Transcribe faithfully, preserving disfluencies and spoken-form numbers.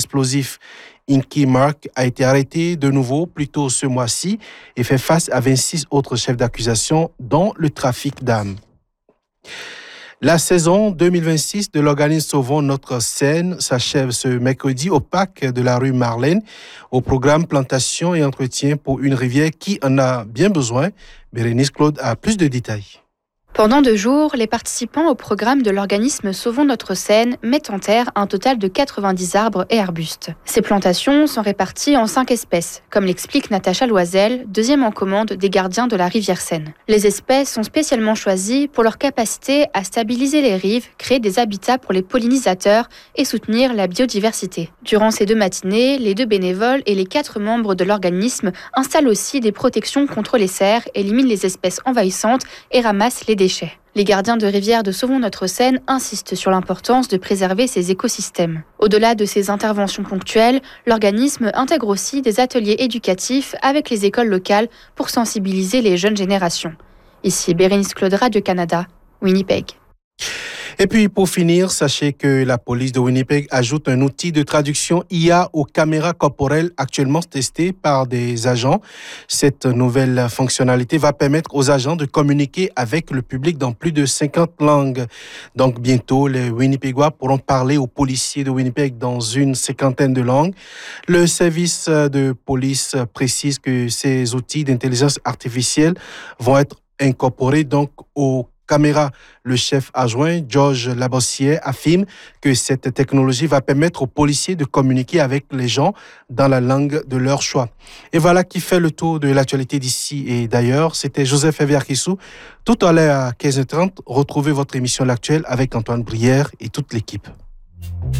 explosifs Inky Mark a été arrêté de nouveau plus tôt ce mois-ci et fait face à vingt-six autres chefs d'accusation, dont le trafic d'armes. La saison deux mille vingt-six de l'organisme Sauvons notre Seine s'achève ce mercredi au parc de la rue Marlène, au programme Plantation et Entretien pour une rivière qui en a bien besoin. Bérénice Claude a plus de détails. Pendant deux jours, les participants au programme de l'organisme Sauvons notre Seine mettent en terre un total de quatre-vingt-dix arbres et arbustes. Ces plantations sont réparties en cinq espèces, comme l'explique Natacha Loisel, deuxième en commande des gardiens de la rivière Seine. Les espèces sont spécialement choisies pour leur capacité à stabiliser les rives, créer des habitats pour les pollinisateurs et soutenir la biodiversité. Durant ces deux matinées, les deux bénévoles et les quatre membres de l'organisme installent aussi des protections contre les cerfs, éliminent les espèces envahissantes et ramassent les déchets. Les gardiens de rivière de Sauvons notre Seine insistent sur l'importance de préserver ces écosystèmes. Au-delà de ces interventions ponctuelles, l'organisme intègre aussi des ateliers éducatifs avec les écoles locales pour sensibiliser les jeunes générations. Ici Bérénice Claude, Radio-Canada, Winnipeg. Et puis pour finir, sachez que la police de Winnipeg ajoute un outil de traduction I A aux caméras corporelles actuellement testé par des agents. Cette nouvelle fonctionnalité va permettre aux agents de communiquer avec le public dans plus de cinquante langues. Donc bientôt, les Winnipégois pourront parler aux policiers de Winnipeg dans une cinquantaine de langues. Le service de police précise que ces outils d'intelligence artificielle vont être incorporés donc aux caméra. Le chef adjoint, Georges Labossière, affirme que cette technologie va permettre aux policiers de communiquer avec les gens dans la langue de leur choix. Et voilà qui fait le tour de l'actualité d'ici et d'ailleurs. C'était Joseph Eviarkissou. Tout à l'heure à quinze heures trente, retrouvez votre émission L'Actuel avec Antoine Brière et toute l'équipe.